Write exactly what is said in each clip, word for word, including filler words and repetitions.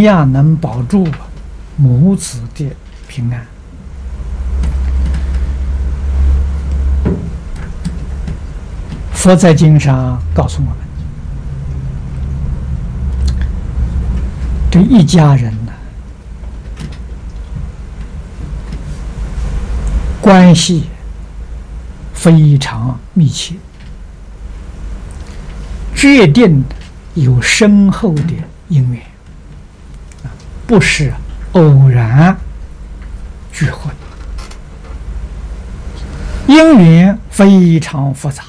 样能保住母子的平安？佛在经上告诉我们，这一家人呢，关系非常密切，决定有深厚的因缘，不是偶然聚会，因缘非常复杂。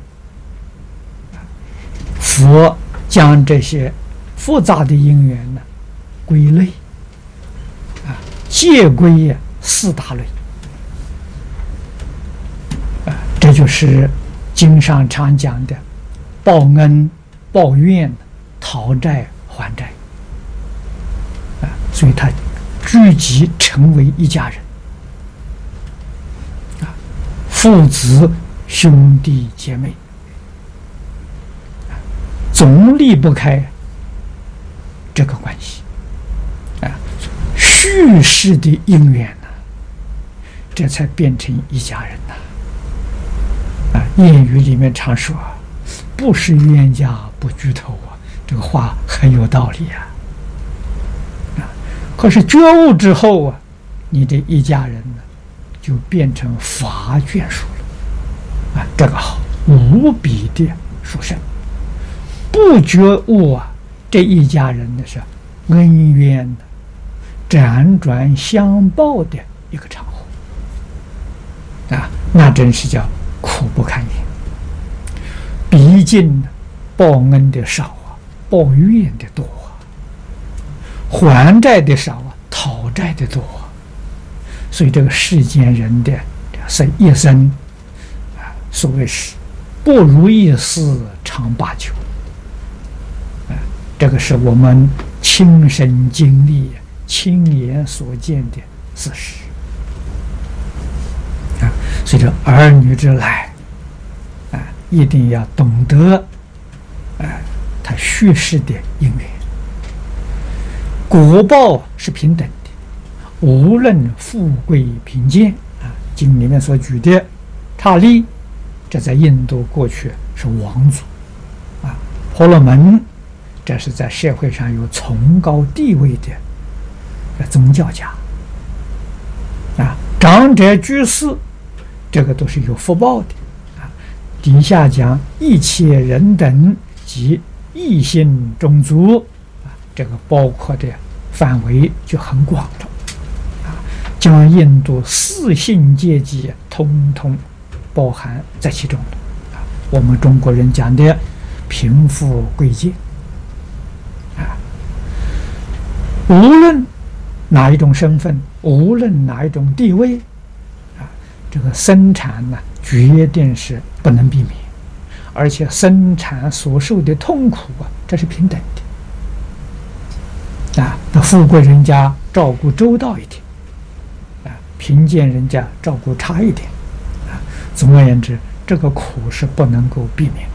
佛将这些复杂的因缘呢归类，啊，皆归四大类，啊，这就是经上常讲的报恩、报怨、讨债、还债，啊，所以他聚集成为一家人，啊，父子、兄弟姐妹。总离不开这个关系啊，续世的因缘呢，这才变成一家人呐。啊，谚语里面常说啊，不是冤家不聚头啊，这个话很有道理啊。啊，可是觉悟之后啊，你的一家人呢，就变成法眷属了。啊，这个好，无比的殊胜。不觉悟啊，这一家人呢是恩怨的辗转相报的一个场合啊，那真是叫苦不堪言。毕竟报恩的少啊，报怨的多啊，还债的少啊，讨债的多啊，所以这个世间人的这一生啊，所谓是不如意事常八九。这个是我们亲身经历、亲眼所见的事实啊，所以这儿女之来啊，一定要懂得啊，他续世的因缘，果报是平等的，无论富贵贫贱啊。经里面所举的刹利，这在印度过去是王族啊，婆罗门。这是在社会上有崇高地位的宗教家啊，长者居士，这个都是有福报的啊。底下讲一切人等及异性种族啊，这个包括的范围就很广了啊，将印度四姓阶级通通包含在其中了啊。我们中国人讲的贫富贵贱。无论哪一种身份，无论哪一种地位，啊，这个生产呢，决定是不能避免，而且生产所受的痛苦啊，这是平等的。啊，那富贵人家照顾周到一点，啊，贫贱人家照顾差一点，啊，总而言之，这个苦是不能够避免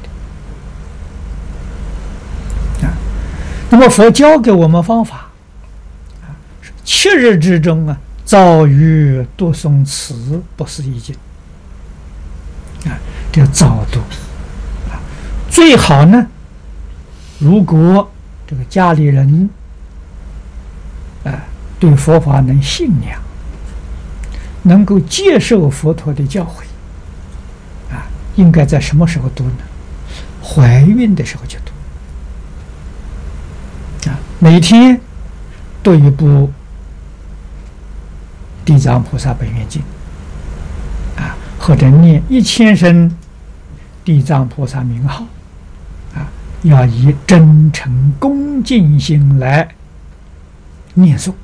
的。啊，那么佛教给我们方法。七日之中啊，造于读诵此不思议经啊，这造读啊，最好呢，如果这个家里人啊对佛法能信仰，能够接受佛陀的教诲啊，应该在什么时候读呢？怀孕的时候就读啊，每天读一部地藏菩萨本愿经啊，或者念一千声地藏菩萨名号啊，要以真诚恭敬心来念诵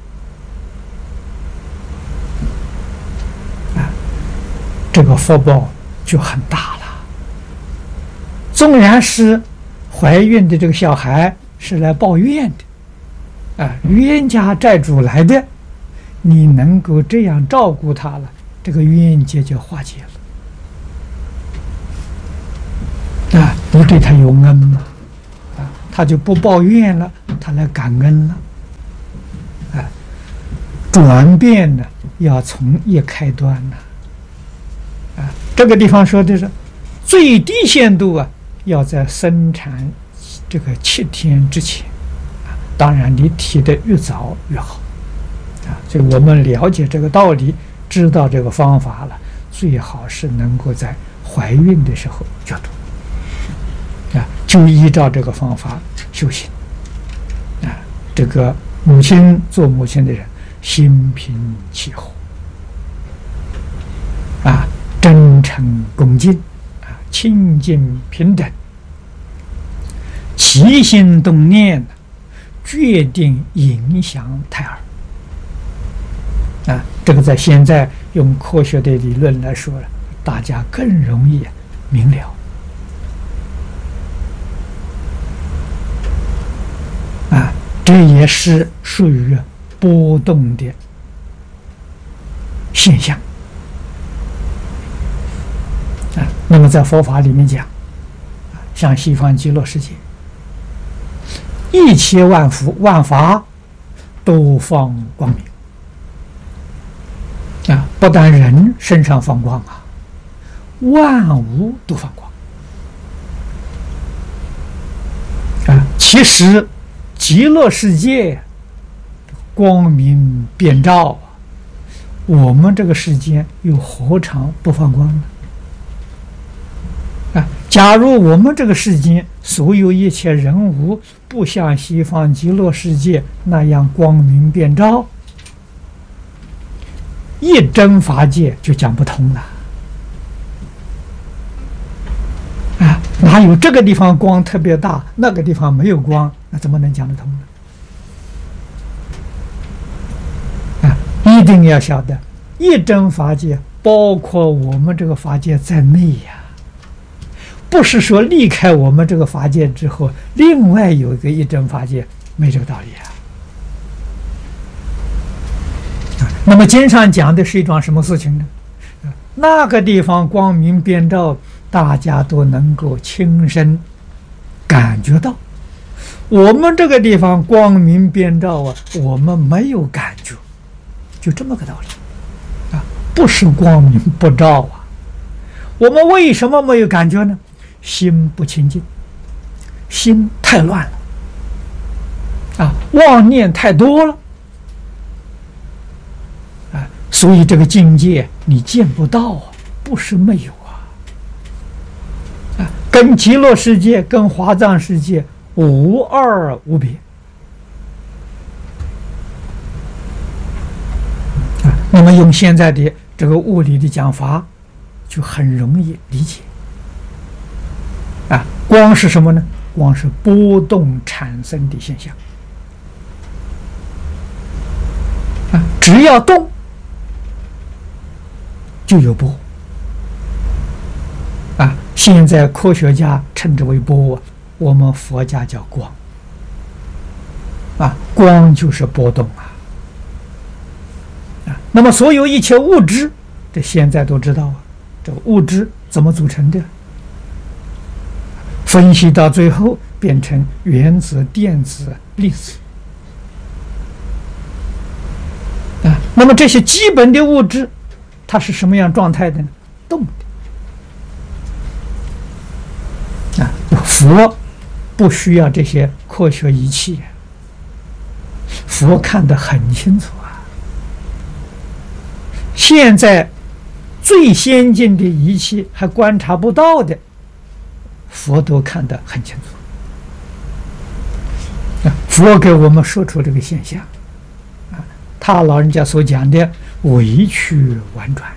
啊，这个福报就很大了。纵然是怀孕的这个小孩是来报怨的啊，冤家债主来的，你能够这样照顾他了，这个冤结就化解了啊！你对他有恩嘛，啊，他就不抱怨了，他来感恩了转变呢，要从一开端呢。啊，这个地方说的是最低限度啊，要在生产这个七天之前。啊，当然你提的越早越好。啊，所以我们了解这个道理，知道这个方法了，最好是能够在怀孕的时候就读。啊，就依照这个方法修行。啊，这个母亲做母亲的人，心平气和，啊，真诚恭敬，啊，清净平等，起心动念，决定影响胎儿。啊，这个在现在用科学的理论来说了，大家更容易明了。啊，这也是属于波动的现象。啊，那么在佛法里面讲，像西方极乐世界，一切万福万法都放光明。啊，不但人身上放光啊，万物都放光。啊，其实极乐世界光明遍照，我们这个世界又何尝不放光呢？啊，假如我们这个世界所有一切人物不像西方极乐世界那样光明遍照，一真法界就讲不通了。啊，哪有这个地方光特别大，那个地方没有光，那怎么能讲得通呢？啊，一定要晓得，一真法界包括我们这个法界在内呀，不是说离开我们这个法界之后，另外有一个一真法界，没这个道理啊。那么经上讲的是一桩什么事情呢？那个地方光明遍照，大家都能够亲身感觉到。我们这个地方光明遍照啊，我们没有感觉，就这么个道理啊，不是光明不照啊。我们为什么没有感觉呢？心不清净，心太乱了啊，妄念太多了。所以这个境界你见不到啊，不是没有啊。啊，跟极乐世界、跟华藏世界无二无别。啊，那么用现在的这个物理的讲法，就很容易理解。啊，光是什么呢？光是波动产生的现象。啊，只要动，就有波。啊，现在科学家称之为波，我们佛家叫光。啊，光就是波动啊。啊，那么所有一切物质，这现在都知道啊，这个物质怎么组成的？分析到最后变成原子、电子、粒子。啊，那么这些基本的物质，它是什么样状态的呢？动的。啊，佛不需要这些科学仪器，佛看得很清楚啊。现在最先进的仪器还观察不到的，佛都看得很清楚。啊，佛给我们说出这个现象。啊，他老人家所讲的委曲婉转。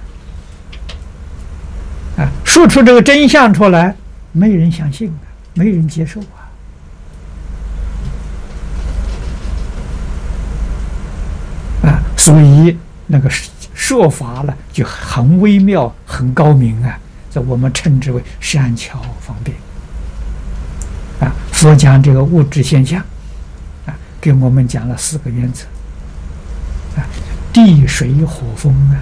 啊，说出这个真相出来，没人相信啊，没人接受啊。啊，所以那个说法呢，就很微妙、很高明啊，这我们称之为善巧方便。啊，佛讲这个物质现象，啊，给我们讲了四个原则。啊，地水火风啊。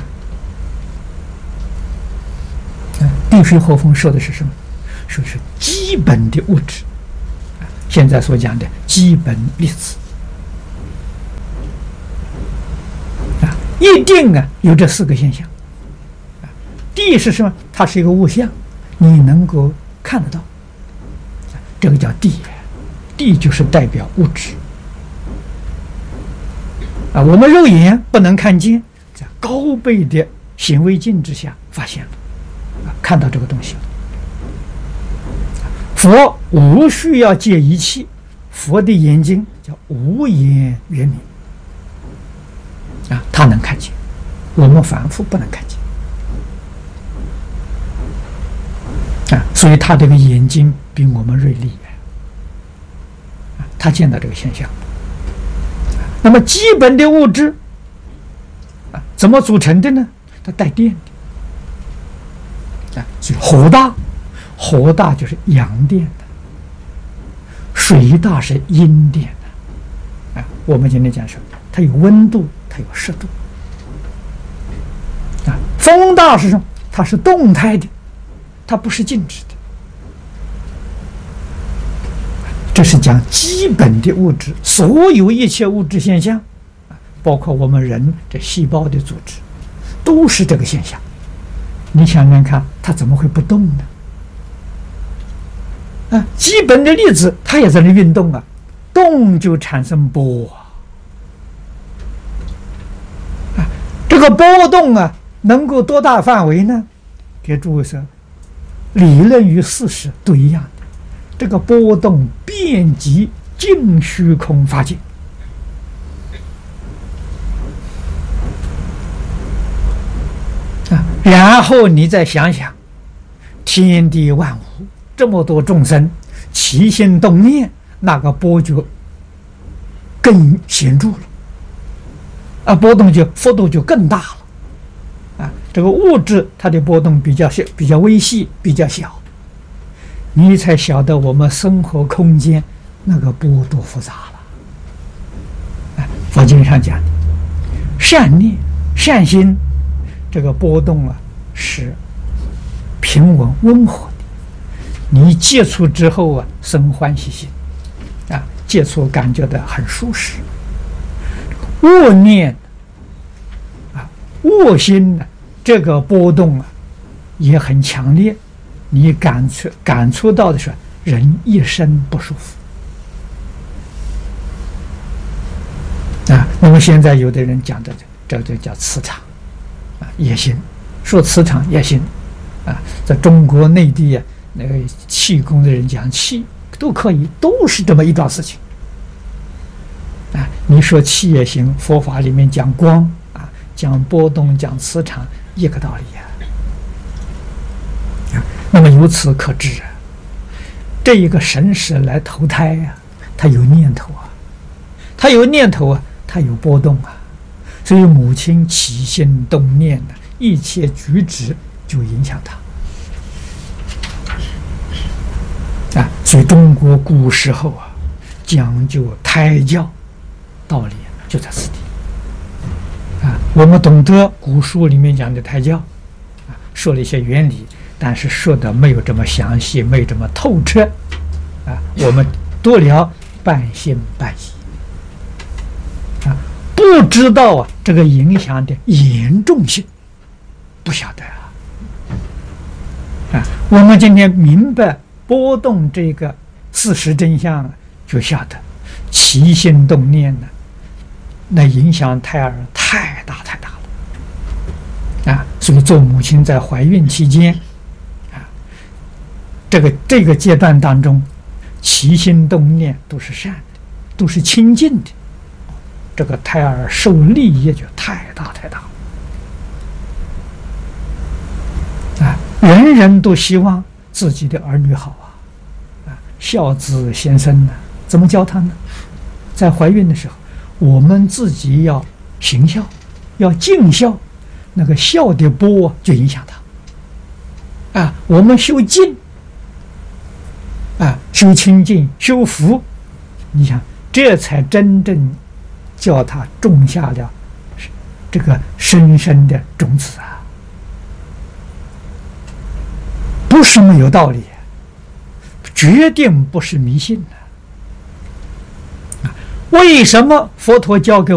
地水火风说的是什么？说是基本的物质，现在所讲的基本粒子。啊， 一定啊有这四个现象。地是什么？它是一个物象，你能够看得到，这个叫地。地就是代表物质啊，我们肉眼不能看见，在高倍的显微镜之下发现了，啊，看到这个东西了。佛无需要借仪器，佛的眼睛叫无眼圆明啊，他能看见，我们凡夫不能看见啊，所以他这个眼睛比我们锐利啊，他见到这个现象。那么基本的物质啊，怎么组成的呢？它带电的啊，所以火大，火大就是阳电的，水大是阴电的啊。我们今天讲说，它有温度，它有湿度啊。风大是什么？它是动态的，它不是静止的。这是讲基本的物质，所有一切物质现象，包括我们人这细胞的组织，都是这个现象。你想想看，它怎么会不动呢？啊，基本的粒子它也在那运动啊，动就产生波啊。这个波动啊，能够多大范围呢？给诸位说，理论与事实都一样的。这个波动遍及净虚空法界啊，然后你再想想，天地万物这么多众生起心动念，那个波就更显著了啊，波动就幅度就更大了啊。这个物质它的波动比较小，比较微细，比较小。你才晓得我们生活空间那个波多复杂了。佛经上讲的善念、善心，这个波动啊是平稳温和的。你接触之后啊，生欢喜心啊，接触感觉到很舒适。恶念啊、恶心呢、啊，这个波动啊也很强烈。你感触感触到的是人一生不舒服啊。那么现在有的人讲的这这叫磁场啊，也行，说磁场也行啊。在中国内地啊，那个气功的人讲气都可以，都是这么一桩事情啊。你说气也行，佛法里面讲光啊，讲波动，讲磁场，一个道理呀、啊。那么由此可知啊，这一个神识来投胎啊，它有念头啊，它有念头啊，它有波动啊，所以母亲起心动念的一切举止就影响他啊。所以中国古时候啊，讲究胎教，道理就在此地啊。我们懂得古书里面讲的胎教啊，说了一些原理。但是说的没有这么详细，没有这么透彻，啊，我们多聊半信半疑，啊，不知道啊这个影响的严重性，不晓得啊，啊，我们今天明白波动这个事实真相，就晓得起心动念呢，那影响胎儿太大太大了，啊，所以做母亲在怀孕期间。这个这个阶段当中，起心动念都是善的，都是清净的，这个胎儿受利益就太大太大了啊！人人都希望自己的儿女好啊，啊，孝子贤孙呢，怎么教他呢？在怀孕的时候，我们自己要行孝，要尽孝，那个孝的波就影响他啊。我们修静。啊，修清净，修福，你想，这才真正叫他种下了这个深深的种子啊！不是没有道理，决定不是迷信的啊！为什么佛陀教给